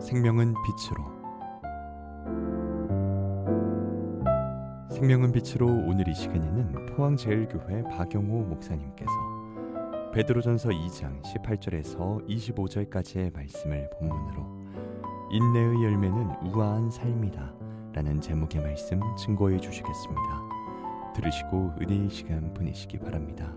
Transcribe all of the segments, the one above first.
생명은 빛으로. 생명은 빛으로 오늘 이 시간에는 포항제일교회 박영호 목사님께서 베드로전서 2장 18절에서 25절까지의 말씀을 본문으로 인내의 열매는 우아한 삶이다 라는 제목의 말씀 증거해 주시겠습니다. 들으시고 은혜의 시간 보내시기 바랍니다.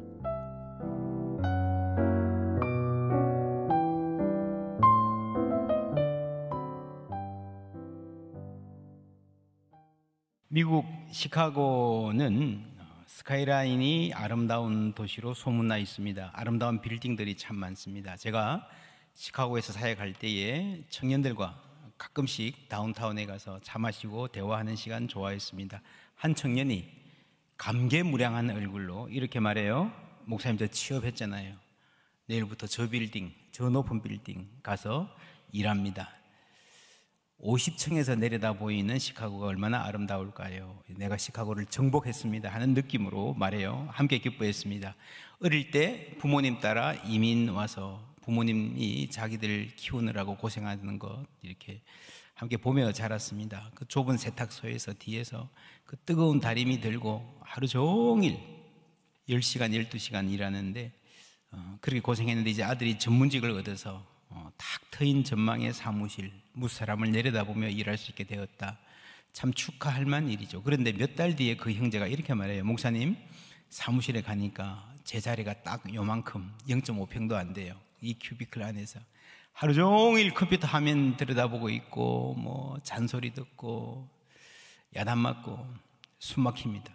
미국 시카고는 스카이라인이 아름다운 도시로 소문나 있습니다. 아름다운 빌딩들이 참 많습니다. 제가 시카고에서 사역할 때에 청년들과 가끔씩 다운타운에 가서 차 마시고 대화하는 시간 좋아했습니다. 한 청년이 감개무량한 얼굴로 이렇게 말해요. 목사님, 저 취업했잖아요. 내일부터 저 빌딩, 저 높은 빌딩 가서 일합니다. 50층에서 내려다 보이는 시카고가 얼마나 아름다울까요? 내가 시카고를 정복했습니다 하는 느낌으로 말해요. 함께 기뻐했습니다. 어릴 때 부모님 따라 이민 와서 부모님이 자기들 키우느라고 고생하는 것 이렇게 함께 보며 자랐습니다. 그 좁은 세탁소에서 뒤에서 그 뜨거운 다리미 들고 하루 종일 10시간, 12시간 일하는데 그렇게 고생했는데 이제 아들이 전문직을 얻어서 탁 트인 전망의 사무실, 무사람을 내려다보며 일할 수 있게 되었다. 참 축하할 만한 일이죠. 그런데 몇 달 뒤에 그 형제가 이렇게 말해요. 목사님, 사무실에 가니까 제 자리가 딱 요만큼 0.5평도 안 돼요. 이 큐비클 안에서 하루 종일 컴퓨터 화면 들여다보고 있고 뭐 잔소리 듣고 야단 맞고 숨 막힙니다.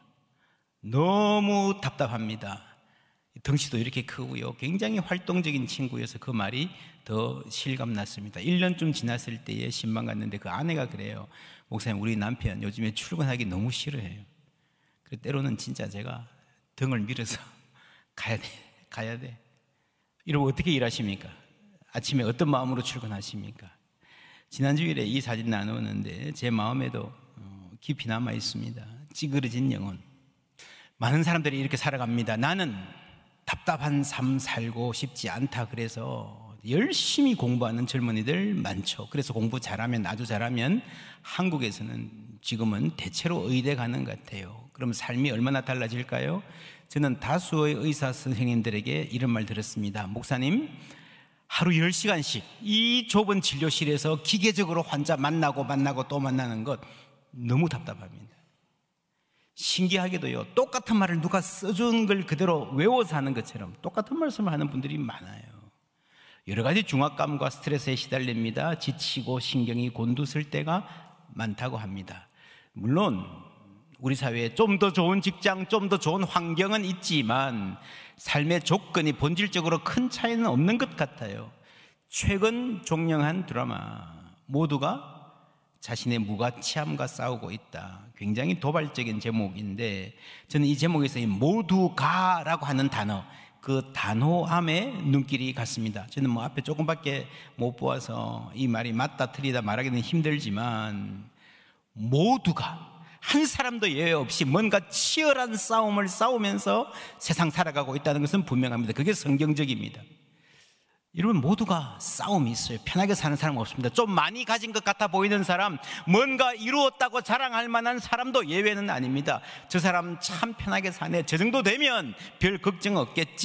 너무 답답합니다. 덩치도 이렇게 크고요. 굉장히 활동적인 친구여서 그 말이 더 실감났습니다. 1년쯤 지났을 때에 신방 갔는데 그 아내가 그래요. 목사님, 우리 남편 요즘에 출근하기 너무 싫어해요. 그래서 때로는 진짜 제가 등을 밀어서 가야 돼. 이러고 어떻게 일하십니까? 아침에 어떤 마음으로 출근하십니까? 지난주일에 이 사진 나누었는데 제 마음에도 깊이 남아 있습니다. 찌그러진 영혼. 많은 사람들이 이렇게 살아갑니다. 나는 답답한 삶 살고 싶지 않다. 그래서 열심히 공부하는 젊은이들 많죠. 그래서 공부 잘하면, 아주 잘하면 한국에서는 지금은 대체로 의대 가는 것 같아요. 그럼 삶이 얼마나 달라질까요? 저는 다수의 의사 선생님들에게 이런 말 들었습니다. 목사님, 하루 10시간씩 이 좁은 진료실에서 기계적으로 환자 만나고 또 만나는 것 너무 답답합니다. 신기하게도요, 똑같은 말을 누가 써준 걸 그대로 외워서 하는 것처럼 똑같은 말씀을 하는 분들이 많아요. 여러 가지 중압감과 스트레스에 시달립니다. 지치고 신경이 곤두설 때가 많다고 합니다. 물론 우리 사회에 좀 더 좋은 직장, 좀 더 좋은 환경은 있지만 삶의 조건이 본질적으로 큰 차이는 없는 것 같아요. 최근 종영한 드라마 모두가 자신의 무가치함과 싸우고 있다. 굉장히 도발적인 제목인데 저는 이 제목에서 이 모두가라고 하는 단어, 그 단호함에 눈길이 갔습니다. 저는 뭐 앞에 조금밖에 못 보아서 이 말이 맞다 틀리다 말하기는 힘들지만 모두가 한 사람도 예외 없이 뭔가 치열한 싸움을 싸우면서 세상 살아가고 있다는 것은 분명합니다. 그게 성경적입니다. 여러분, 모두가 싸움이 있어요. 편하게 사는 사람 없습니다. 좀 많이 가진 것 같아 보이는 사람, 뭔가 이루었다고 자랑할 만한 사람도 예외는 아닙니다. 저 사람 참 편하게 사네. 저 정도 되면 별 걱정 없겠지.